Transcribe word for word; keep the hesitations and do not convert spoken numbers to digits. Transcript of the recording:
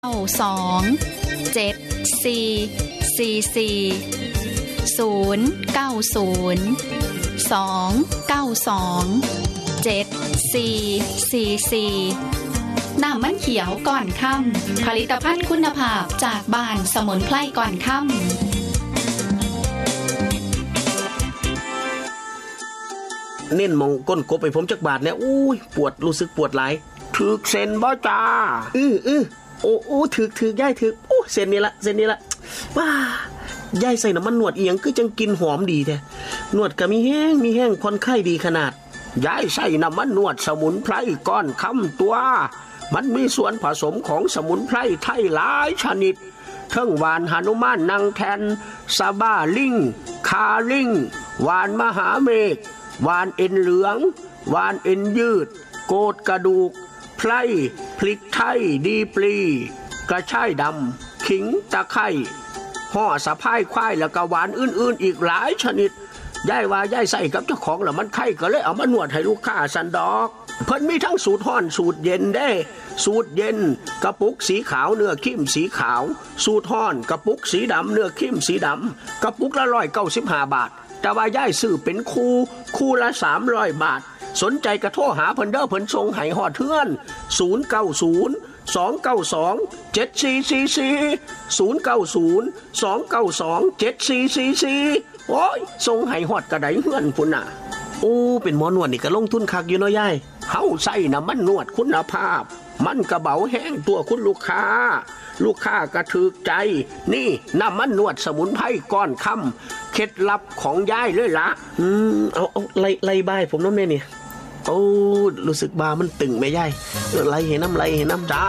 เก้าสองเจ็ดสี่สี่สี่ศูนย์เก้าศูนย์สองเก้าสองเจ็ดสี่สี่สี่น้ำมันเขียวก่อนค่ำผลิตภัณฑ์คุณภาพจากบ้านสมุนไพรก่อนค่ำเน้นมองก้นกบไปผมจักบาทเนี่ยอุ้ยปวดรู้สึกปวดหลายถึกเส้นบ่จ้าอื้ออื้อโอ้โอ้ถึกถึกย่ายถึกโอ้เส้นนี้ละเส้นนี้ละว้าย่ายใส่น้ำมันนวดเอียงคือจังกินหอมดีแท้นวดก็มีแห้งมีแห้งผ่อนคลายดีขนาดย่ายใส่น้ำมันนวดสมุนไพรก้อนคำตัวมันมีส่วนผสมของสมุนไพรไทยหลายชนิดทั้งหวานหนุมานนางแทนซาบ้าลิงคาลิงหวานมหาเมฆหวานเอ็นเหลืองหวานเอ็นยืดโกดกระดูกไพรพริกไทยดีปลีกระชายดำขิงตะไคร้ห่อสะพายควายแล้วก็หวานอื่นๆอีกหลายชนิดย่ายว่าย่ายใส่กับเจ้าของแล้วมันไข้ก็เลยเอามานวดให้ลูกค้าสันดอกเพิ่นมีทั้งสูตรห้อนสูตรเย็นได้สูตรเย็นกระปุกสีขาวเนื้อเข้มสีขาวสูตรห้อนกระปุกสีดำเนื้อเข้มสีดำกระปุกละร้อยเก้าสิบห้าบาทแต่ว่าย่ายซื้อเป็นคู่คู่ละสามร้อยบาทสนใจกระโทรหาเพิ่นเด้อเพิ่นส่งให้ฮอดเทือนศูนย์ เก้า ศูนย์ สอง เก้า สอง เจ็ด สี่ สี่ สี่ ศูนย์ เก้า ศูนย์ สอง เก้า สอง เจ็ด สี่ สี่ สี่โอ้ยส่งให้ฮอดกระไดเฮือนพุ่นน่ะโอ้เป็นหมอนวดนี่ก็ลงทุนคักอยู่เนาะยายเฮาใส่น้ำมันนวดคุณภาพมันกระเบาแห้งตัวคุณลูกค้าลูกค้าก็ถูกใจนี่น้ำมันนวดสมุนไพรก้อนคำเคล็ดลับของยายเลยล่ะอืมเอาเอาไล่ไล่บายผมน้ำแม่นี่โอ้รู้สึกบามันตึงแม่ยายไล่เห็นน้ำไล่เห็นน้ำจ้า